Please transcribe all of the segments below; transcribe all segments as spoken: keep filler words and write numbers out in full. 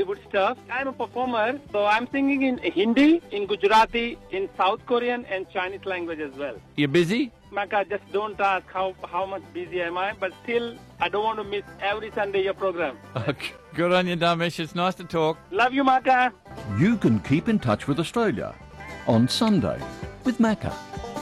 Bollywood stuff. I'm a performer, so I'm singing in Hindi, in Gujarati, in South Korean and Chinese language as well. You're busy? Maka, just don't ask how, how much busy am I, but still, I don't want to miss every Sunday your program. Okay. Good on you, Dharmesh. It's nice to talk. Love you, Maka. You can keep in touch with Australia on Sunday with Macca.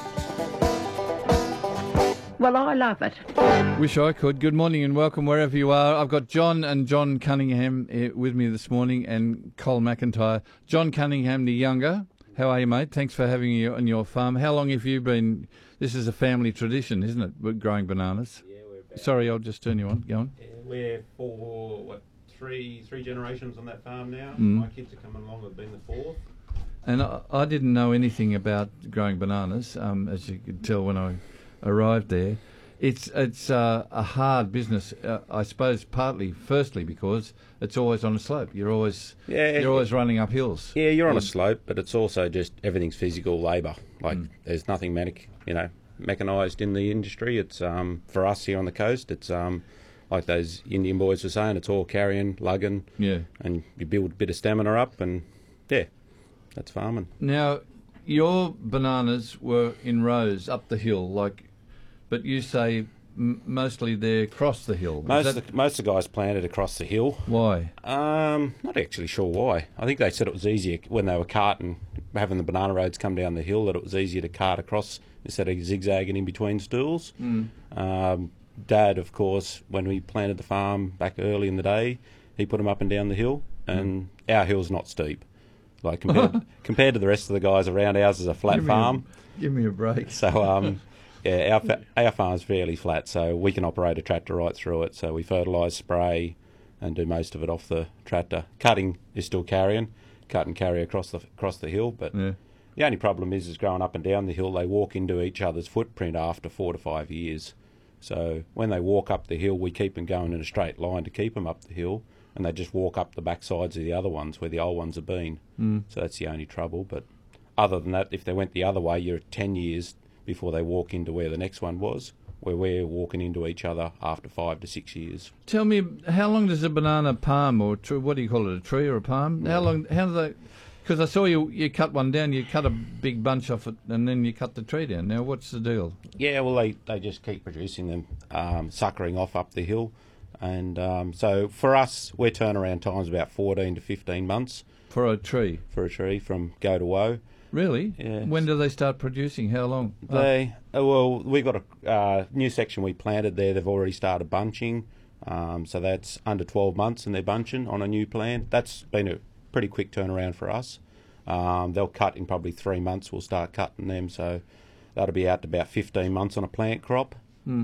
Well, I love it. Wish I could. Good morning and welcome wherever you are. I've got John and John Cunningham here with me this morning and Col McIntyre. John Cunningham the younger. How are you, mate? Thanks for having you on your farm. How long have you been... This is a family tradition, isn't it, with growing bananas? Yeah, we're about... Sorry, I'll just turn you on. Go on. Yeah, we're for, what, three three generations on that farm now. Mm. My kids are coming along, have been the fourth. And I, I didn't know anything about growing bananas, um, as you could tell when I arrived there. It's it's uh, a hard business, uh, I suppose. Partly, firstly, because it's always on a slope. You're always Yeah, you're always running up hills. Yeah, you're on a Mm. slope, but it's also just everything's physical labour. Like Mm. there's nothing mechanic, you know, mechanised in the industry. It's um for us here on the coast. It's um like those Indian boys were saying. It's all carrying, lugging, Yeah. and you build a bit of stamina up, and yeah, that's farming. Now, your bananas were in rows up the hill, like, but you say m- mostly they're across the hill. Is Most that- of the, most of the guys planted across the hill. Why? Um, not actually sure why. I think they said it was easier when they were carting, having the banana roads come down the hill, that it was easier to cart across instead of zigzagging in between stools. Mm. Um, Dad, of course, when we planted the farm back early in the day, he put them up and down the hill, and mm. our hill's not steep. Like compared, compared to the rest of the guys around, ours is a flat Give me farm. A, give me a break. So um, yeah, our fa- our farm's fairly flat, so we can operate a tractor right through it. So we fertilise, spray, and do most of it off the tractor. Cutting is still carrying, cut and carry across the across the hill. But Yeah. the only problem is, is growing up and down the hill, they walk into each other's footprint after four to five years. So when they walk up the hill, we keep them going in a straight line to keep them up the hill, and they just walk up the back sides of the other ones where the old ones have been. Mm. So that's the only trouble. But other than that, if they went the other way, you're ten years before they walk into where the next one was, where we're walking into each other after five to six years. Tell me, how long does a banana palm, or tr- what do you call it, a tree or a palm? How long? How do they? Because I saw you you cut one down, you cut a big bunch off it, and then you cut the tree down. Now, what's the deal? Yeah, well, they, they just keep producing them, um, suckering off up the hill. And um, so for us, we're turnaround time's about fourteen to fifteen months For a tree? for a tree from go to woe. Really? Yeah. When do they start producing? How long? They uh, well, we've got a uh, new section we planted there. They've already started bunching, um, so that's under twelve months, and they're bunching on a new plant. That's been a pretty quick turnaround for us. Um, they'll cut in probably three months. We'll start cutting them, so that'll be out to about fifteen months on a plant crop. Mm.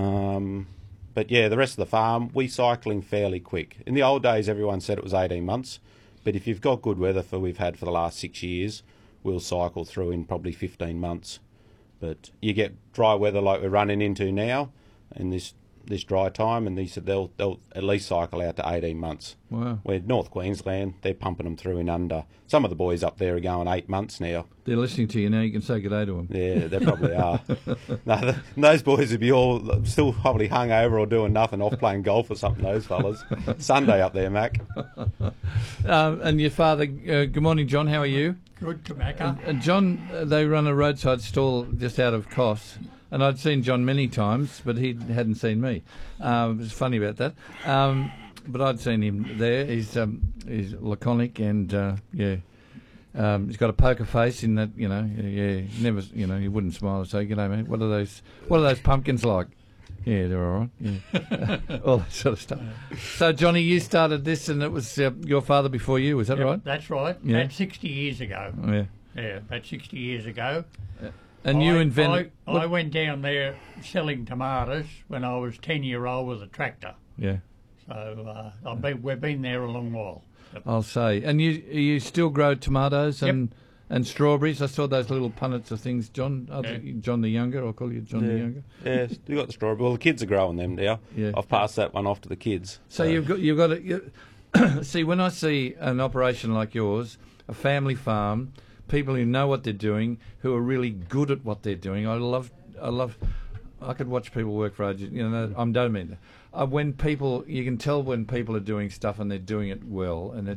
Um, but yeah, the rest of the farm we cycling fairly quick. In the old days, everyone said it was eighteen months, but if you've got good weather for we've had for the last six years. We'll cycle through in probably fifteen months. But you get dry weather like we're running into now in this this dry time, and they said they'll they'll at least cycle out to eighteen months. Wow. Where North Queensland, they're pumping them through in under. Some of the boys up there are going eight months now. They're listening to you now. You can say good day to them. Yeah, they probably are. No, the, those boys would be all still probably hungover or doing nothing, off playing golf or something. Those fellas. Sunday up there, Mac. Um, and your father, uh, good morning, John. How are you? Good tobacco. And John, uh, they run a roadside stall just out of Kos, and I'd seen John many times, but he hadn't seen me. Um, it was funny about that. Um, but I'd seen him there. He's um, he's laconic and uh, yeah, um, he's got a poker face in that, you know. Yeah, never, you know, he wouldn't smile and say, "G'day, mate. What are those? What are those pumpkins like?" Yeah, they're all right. Yeah, all that sort of stuff. So, Johnny, you started this, and it was uh, your father before you. Was that Yep, right? That's right. Yeah. About sixty years ago. Yeah. Yeah, about sixty years ago. And you I, invented. I, I went down there selling tomatoes when I was ten year old with a tractor. Yeah. So uh, I've been, we've been there a long while. I'll say. And you you still grow tomatoes and and strawberries? I saw those little punnets of things, John. I think Yeah. John the Younger. I'll call you John the Yeah, Younger. yeah. You got the strawberry. Well, the kids are growing them now. Yeah. I've passed that one off to the kids. So you've got you've got to you, see, when I see an operation like yours, a family farm, people who know what they're doing, who are really good at what they're doing. I love I love. I could watch people work for ages. You know, I don't mean that. Uh, when people, you can tell when people are doing stuff and they're doing it well, and